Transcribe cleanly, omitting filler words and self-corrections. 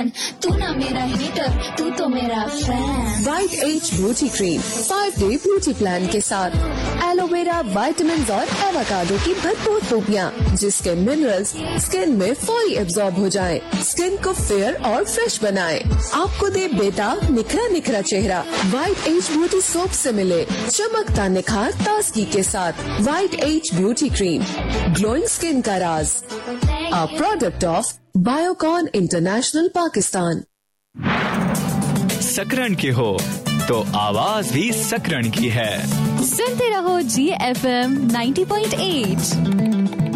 Fan, तू ना मेरा हीटर, तू तो मेरा fan. White as beauty cream 5-day beauty plan के साथ एलोवेरा, विटामिन और एवोकाडो की भरपूर खूबियाँ, जिसके मिनरल्स स्किन में फौरी एब्जॉर्ब हो जाएं, स्किन को फेयर और फ्रेश बनाएं, आपको दे बेताब निखरा चेहरा। वाइट एज ब्यूटी सोप से मिले चमकता निखार ताजगी के साथ। White as beauty cream, glowing skin का राज, a product of Biocon international Pakistan. सकरण के हो तो आवाज भी सकरण की है। सुनते रहो GFM 90.8।